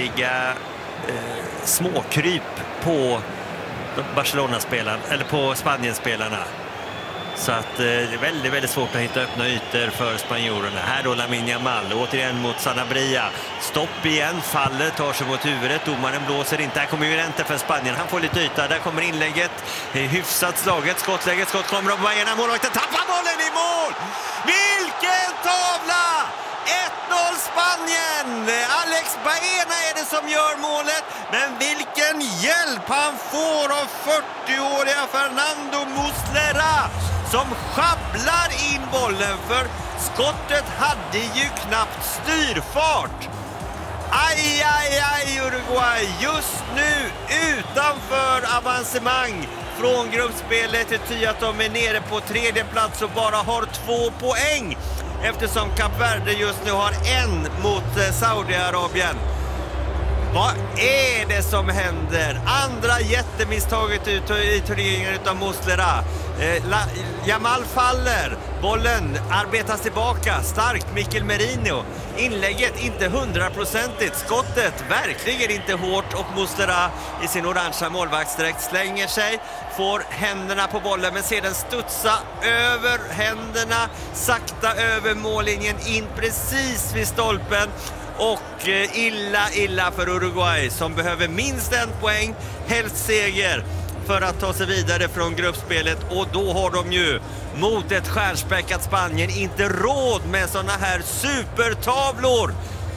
vanliga småkryp på Barcelona-spelarna eller på Spanien-spelarna. Så att det är väldigt, väldigt svårt att hitta öppna ytor för spanjorerna. Här då Lamine Yamal, återigen mot Sanabria. Stopp igen, faller, tar sig mot huvudet. Domaren blåser inte. Här kommer ju inte för Spanien. Han får lite yta. Där kommer inlägget. Det är hyfsat slaget. Skottläget. Skott kommer av Baena. Målvakten tappar bollen i mål! Vilken tavla! 1-0 Spanien! Alex Baena är det som gör målet. Men vilken hjälp han får av 40-åriga Fernando Muslera, som schabblar in bollen, för skottet hade ju knappt styrfart. Aj, aj, aj Uruguay, just nu utanför avancemang från gruppspelet. Det tyder att de är nere på tredje plats och bara har 2 poäng, eftersom Kap Verde just nu har 1 mot Saudiarabien. Vad är det som händer? Andra jättemisstaget ut i turneringen utav Muslera. Yamal faller. Bollen arbetas tillbaka. Starkt Mikel Merino. Inlägget inte 100%. Skottet verkligen inte hårt. Och Muslera i sin orangea målvaktsdräkt slänger sig. Får händerna på bollen, men ser den studsa över händerna. Sakta över mållinjen. In precis vid stolpen. Och illa för Uruguay, som behöver minst 1 poäng, helst seger, för att ta sig vidare från gruppspelet. Och då har de ju mot ett stjärnspäckat Spanien inte råd med såna här supertavlor.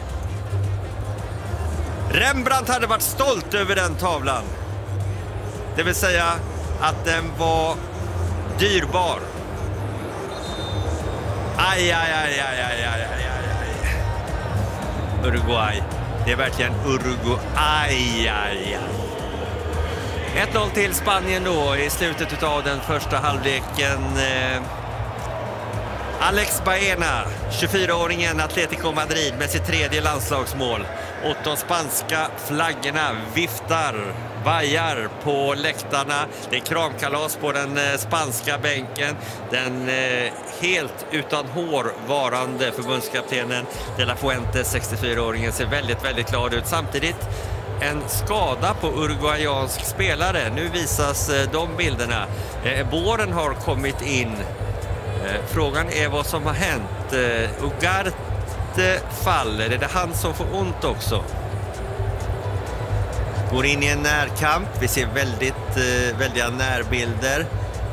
Rembrandt hade varit stolt över den tavlan. Det vill säga att den var dyrbar. Aj. Uruguay. Det är verkligen Uruguay. 1-0 till Spanien då i slutet av den första halvleken. Alex Baena, 24-åringen Atletico Madrid, med sitt 3:e landslagsmål. Och de spanska flaggorna viftar, vajar på läktarna. Det är kramkalas på den spanska bänken. Den helt utan hår varande förbundskaptenen De La Fuente, 64-åringen, ser väldigt, väldigt glad ut. Samtidigt en skada på uruguayansk spelare. Nu visas de bilderna. Båren har kommit in. Frågan är vad som har hänt. Ugarte faller. Är det han som får ont också? Går in i en närkamp. Vi ser väldiga närbilder.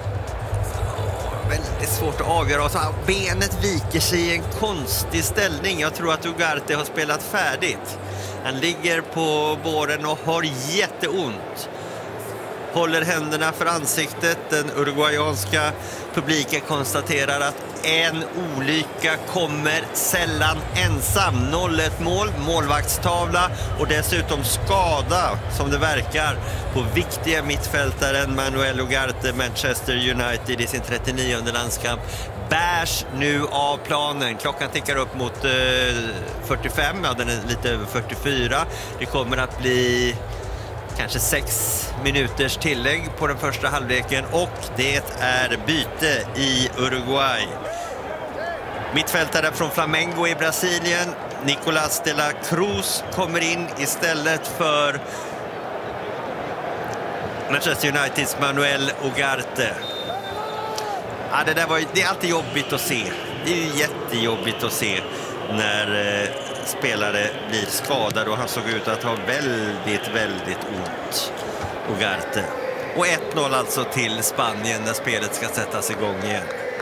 Väldigt svårt att avgöra. Och så benet viker sig i en konstig ställning. Jag tror att Ugarte har spelat färdigt. Han ligger på båren och har jätteont. Håller händerna för ansiktet. Den uruguayanska publiken konstaterar att en olycka kommer sällan ensam. 0-1 mål, målvaktstavla och dessutom skada, som det verkar, på viktiga mittfältaren Manuel Ugarte, Manchester United, i sin 39:e landskamp. Bärs nu av planen. Klockan tickar upp mot 45, ja, den är lite över 44. Det kommer att bli kanske 6 minuters tillägg på den första halvleken, och det är byte i Uruguay. Mittfältare från Flamengo i Brasilien, Nicolás de la Cruz, kommer in istället för Manchester Uniteds Manuel Ugarte. Ja, det är alltid jobbigt att se. Det är ju jättejobbigt att se när spelare blir skadade, och han såg ut att ha väldigt ont, Ugarte. Och 1-0 alltså till Spanien när spelet ska sättas igång igen.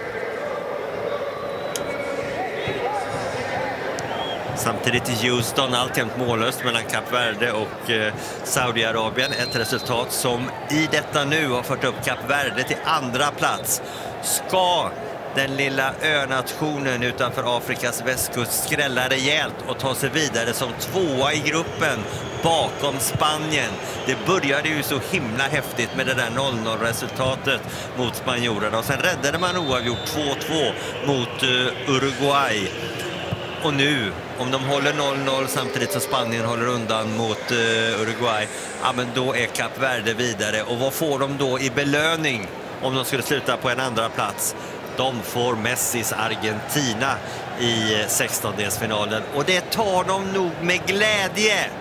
Samtidigt i Houston alltjämt mållöst mellan Kap Verde och Saudiarabien. Ett resultat som i detta nu har fört upp Kap Verde till andra plats. Ska den lilla önationen utanför Afrikas västkust skrälla rejält och ta sig vidare som 2:a i gruppen bakom Spanien? Det började ju så himla häftigt med det där 0-0-resultatet mot spanjorerna, och sen räddade man oavgjort 2-2 mot Uruguay. Och nu, om de håller 0-0 samtidigt som Spanien håller undan mot Uruguay, ja, men då är Kap Verde vidare. Och vad får de då i belöning om de skulle sluta på en andra plats? De får Messis Argentina i 16-delsfinalen, och det tar de nog med glädje.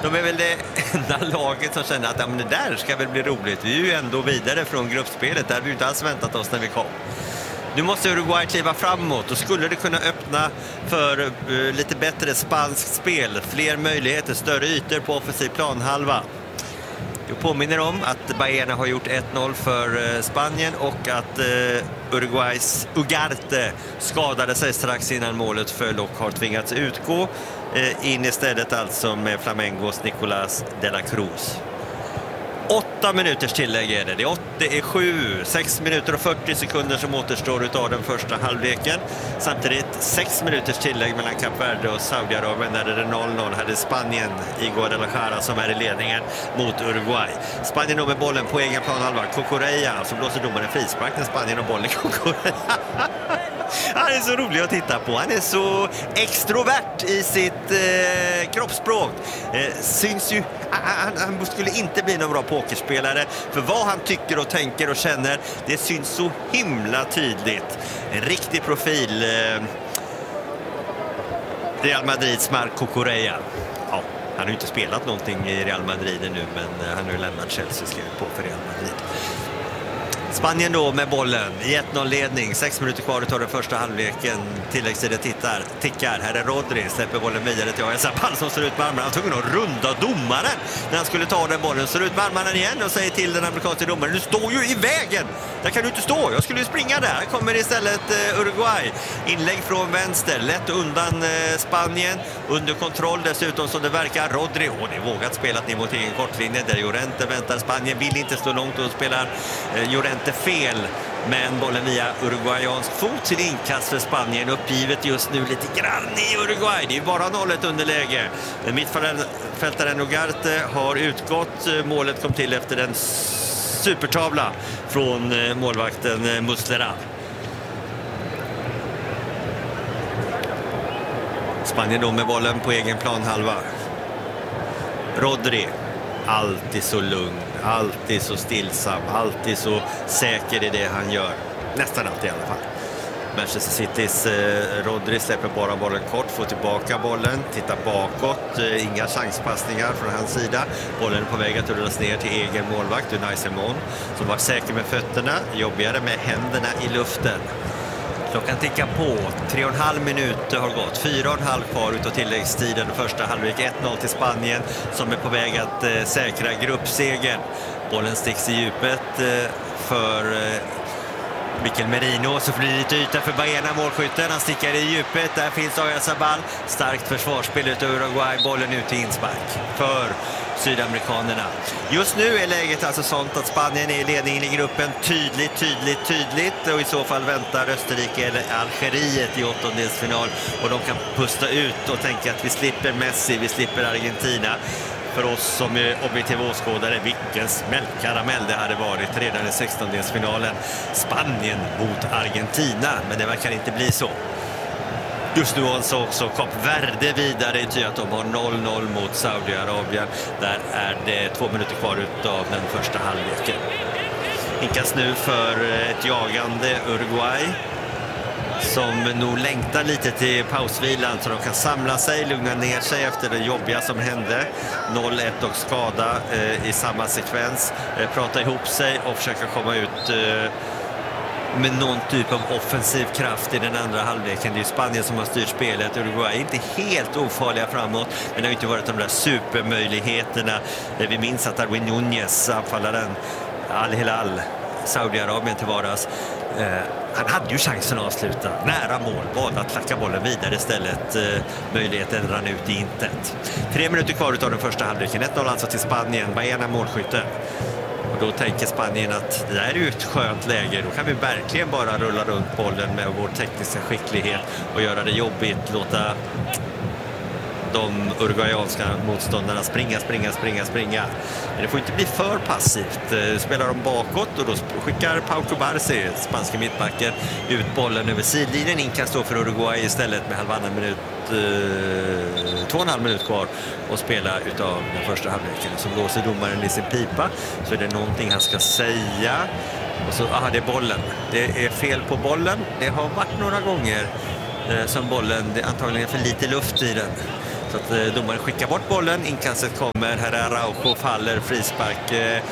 De är väl det enda laget som känner att det där ska väl bli roligt. Vi är ju ändå vidare från gruppspelet. Där vi inte alls väntat oss när vi kom. Nu måste Uruguay kliva framåt och skulle det kunna öppna för lite bättre spanskt spel. Fler möjligheter, större ytor på offensiv planhalva. Jag påminner om att Baena har gjort 1-0 för Spanien och att Uruguays Ugarte skadade sig strax innan målet föll och har tvingats utgå. In istället alltså med Flamengos Nicolás de la Cruz. 8 minuters tillägg är det. Det är 7, 6 minuter och 40 sekunder som återstår utav den första halvleken. Samtidigt 6 minuters tillägg mellan Kap Verde och Saudiarabien. Där är det 0-0. Här är Spanien i Guadalajara som är i ledningen mot Uruguay. Spanien då med bollen på egen planhalva. Cucurella som blåser domaren frispark när Spanien har bollen. Cucurella. Han är så rolig att titta på. Han är så extrovert i sitt kroppsspråk. Syns ju, han skulle inte bli någon bra pokerspelare. För vad han tycker och tänker och känner, det syns så himla tydligt. En riktig profil. Real Madrids Marc Cucurella. Ja, han har ju inte spelat någonting i Real Madrid nu, men han har ju lämnat Chelsea, skrivit på för Real Madrid. Spanien då med bollen i 1-0-ledning. 6 minuter kvar utav den första halvleken. Tilläggstiden tickar. Här är Rodri. Släpper bollen vidare till Oyarzabal som står ut med armarna. Han tog att runda domaren när han skulle ta den bollen. Står ut med armarna igen och säger till den amerikanska domaren: du står ju i vägen! Där kan du inte stå. Jag skulle ju springa där. Här kommer istället Uruguay. Inlägg från vänster. Lätt undan Spanien. Under kontroll dessutom som det verkar. Rodri. Det är vågat spelat ner mot egen kortlinje. Där Llorente väntar. Spanien vill inte stå långt och spelar Llorente fel, men bollen via uruguayansk fot till inkast för Spanien. Uppgivet just nu lite grann i Uruguay. Det är ju bara 0-1 underläge. Mittfältaren Ugarte har utgått. Målet kom till efter en supertavla från målvakten Muslera. Spanien då med bollen på egen planhalva. Rodri. Alltid så lugn, alltid så stillsam, alltid så säker i det han gör. Nästan alltid i alla fall. Manchester Citys Rodri släpper bara bollen kort, får tillbaka bollen, tittar bakåt, inga chanspassningar från hans sida. Bollen är på väg att rullas ner till egen målvakt, Unai Simon, som var säker med fötterna, jobbigare med händerna i luften. Klockan tickar på, 3,5 minuter har gått, 4,5 kvar utav tilläggstiden. Första halvlek 1-0 till Spanien som är på väg att säkra gruppsegern. Bollen sticks i djupet för Mikel Merino, så blir det lite yta för Baena, målskytten. Han stickar i djupet, där finns Oyarzabal. Starkt försvarsspel utav Uruguay, bollen ut i inspark för sydamerikanerna. Just nu är läget alltså sånt att Spanien är i ledningen i gruppen tydligt, och i så fall väntar Österrike eller Algeriet i åttondelsfinal, och de kan pusta ut och tänka att vi slipper Messi, vi slipper Argentina. För oss som är objektiva åskådare, vilken smällkaramell det hade varit redan i 16-delsfinalen. Spanien mot Argentina, men det verkar inte bli så. Just nu alltså också Kap Verde vidare i att de har 0-0 mot Saudiarabien. Där är det 2 minuter kvar utav den första halvleken. Inkast nu för ett jagande Uruguay som nog längtar lite till pausvilan så de kan samla sig, lugna ner sig efter det jobbiga som hände. 0-1 och skada i samma sekvens. Prata ihop sig och försöka komma ut med någon typ av offensiv kraft i den andra halvleken. Det är Spanien som har styrt spelet. Uruguay är inte helt ofarliga framåt, men det har inte varit de där supermöjligheterna. Vi minns att Darwin Núñez, anfallaren Al Hilal, Saudiarabien till vardags, han hade ju chansen att avsluta nära mål, valde att klacka bollen vidare istället. Möjligheten rann ut i intet. 3 minuter kvar utav den första halvleken. 1-0 alltså till Spanien. Baena målskytte. Och då tänker Spanien att det där är ju ett skönt läge. Då kan vi verkligen bara rulla runt bollen med vår tekniska skicklighet och göra det jobbigt. Låta de uruguayanska motståndarna springa. Men det får inte bli för passivt. Spelar de bakåt och då skickar Pau Cubarsí, spanska mittbacken, ut bollen över sidlinjen. Inkast då för Uruguay istället med 2,5 minut kvar och spela utav den första halvleken. Så blåser domaren i sin pipa, så är det någonting han ska säga. Och så, det är bollen. Det är fel på bollen. Det har varit några gånger som bollen, det är antagligen för lite luft i den. Så att domaren skickar bort bollen, inkastet kommer, här är Araujo, faller, frispark.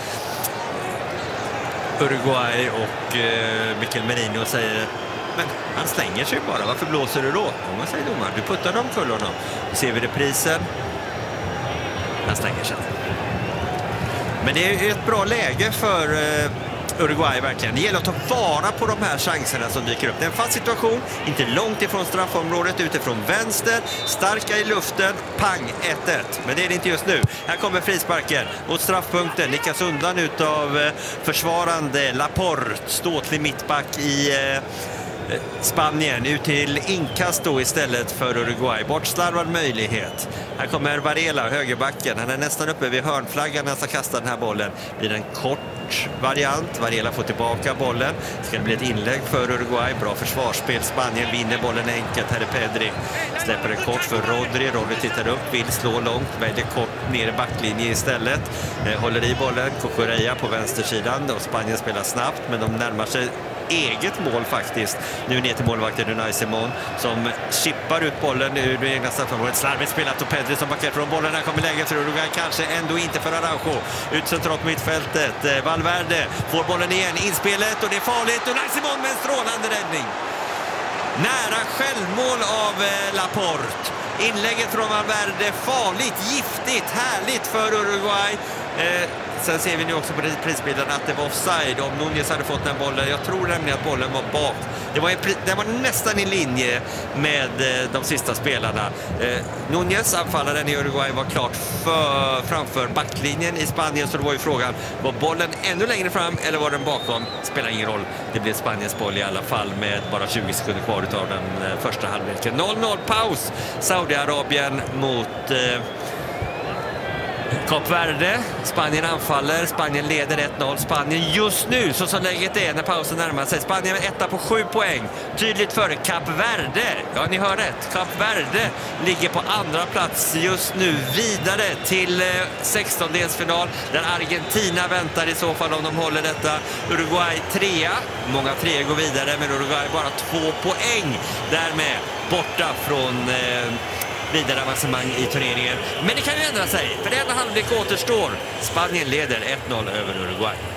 Uruguay och Mikel Merino säger, men han slänger sig bara, varför blåser du då? Ja, vad säger domaren? Du puttar dem kull honom. Då ser vi reprisen. Han slänger sig. Men det är ett bra läge för Uruguay verkligen. Det gäller att ta vara på de här chanserna som dyker upp. Det är en fast situation, inte långt ifrån straffområdet, utifrån vänster, starka i luften, pang, 1-1. Men det är det inte just nu. Här kommer frisparken mot straffpunkten, nickas undan utav försvarande Laporte, ståtlig mittback i Spanien, ut till inkast då istället för Uruguay. Bortslarvad möjlighet. Här kommer Varela, högerbacken. Han är nästan uppe vid hörnflaggan när han ska kasta den här bollen. Blir en kort variant. Varela får tillbaka bollen. Ska det bli ett inlägg för Uruguay. Bra försvarsspel. Spanien vinner bollen enkelt. Här är Pedri. Släpper det kort för Rodri. Rodri tittar upp, vill slå långt. Väljer kort ner i backlinje istället. Håller i bollen. Cucurella på vänstersidan. Och Spanien spelar snabbt, men de närmar sig eget mål faktiskt. Nu ner till målvakten Unai Simon som chippar ut bollen ur det egna straffområdet. Slarvigt spelat och Pedri som backar från bollen. Här kommer läget för Uruguay, kanske ändå inte för Araujo. Ut centralt på mittfältet. Valverde får bollen igen. Inspelet och det är farligt. Unai Simon med en strålande räddning. Nära självmål av Laporte. Inlägget från Valverde, farligt, giftigt, härligt för Uruguay. Sen ser vi nu också på prisbilden att det var offside om Núñez hade fått den bollen. Jag tror nämligen att bollen var bak. Det var nästan i linje med de sista spelarna. Núñez, anfallaren i Uruguay, var klart framför backlinjen i Spanien. Så det var ju frågan, var bollen ännu längre fram eller var den bakom? Spelar ingen roll. Det blev Spaniens boll i alla fall med bara 20 sekunder kvar av den första halvleken. 0-0 paus. Saudiarabien mot Kap Verde. Spanien anfaller. Spanien leder 1-0. Spanien just nu, så som läget är när pausen närmar sig. Spanien är etta på 7 poäng. Tydligt före Kap Verde. Ja, ni hör rätt. Kap Verde ligger på andra plats just nu. Vidare till 16-delsfinal där Argentina väntar i så fall om de håller detta. Uruguay 3. Många 3 går vidare, men Uruguay bara 2 poäng. Därmed borta från vidare avancemang i turneringen. Men det kan ju ändra sig, för det enda halvlek återstår. Spanien leder 1-0 över Uruguay.